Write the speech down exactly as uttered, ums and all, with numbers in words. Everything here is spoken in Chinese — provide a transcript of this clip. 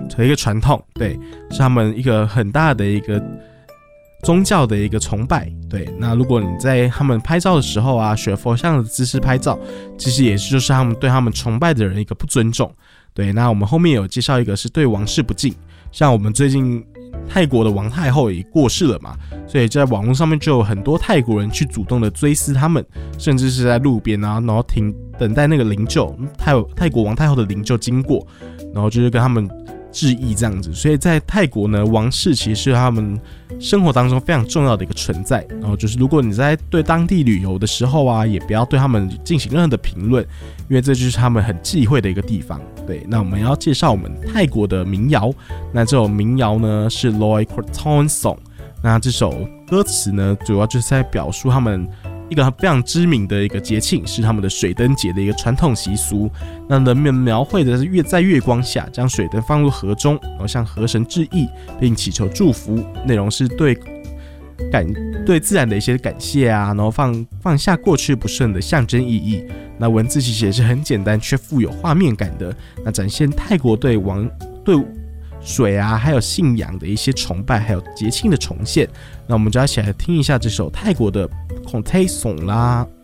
的一个传统，对，是他们一个很大的一个宗教的一个崇拜，对。那如果你在他们拍照的时候啊，学佛像的姿势拍照，其实也是就是他们对他们崇拜的人一个不尊重，对。那我们后面有介绍一个是对王室不敬，像我们最近泰国的王太后也过世了嘛，所以在网络上面就有很多泰国人去主动的追思他们，甚至是在路边啊，然后停等待那个灵柩，泰泰国王太后的灵柩经过，然后就是跟他们致意这样子。所以在泰国呢，王室其实是他们生活当中非常重要的一个存在。然后就是如果你在对当地旅游的时候啊，也不要对他们进行任何的评论，因为这就是他们很忌讳的一个地方。对，那我们要介绍我们泰国的民谣，那这首民谣呢是 Loy Krathong Song。那这首歌词呢，主要就是在表述他们一个非常知名的一个节庆，是他们的水灯节的一个传统习俗。那人们描绘的是月在月光下将水灯放入河中，然后向河神致意，并祈求祝福。内容是对感对自然的一些感谢啊，然后放放下过去不顺的象征意义。那文字其实也是很简单，却富有画面感的。那展现泰国对王对水啊，还有信仰的一些崇拜，还有节庆的重现。那我们就要一起来听一下这首泰国的 Krathong Song 啦。